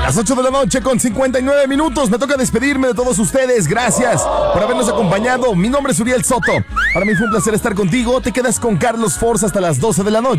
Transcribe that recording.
Las 8 de la noche con 59 minutos. Me toca despedirme de todos ustedes. Gracias por habernos acompañado. Mi nombre es Uriel Soto. Para mí fue un placer estar contigo. Te quedas con Carlos Forza hasta las 12 de la noche.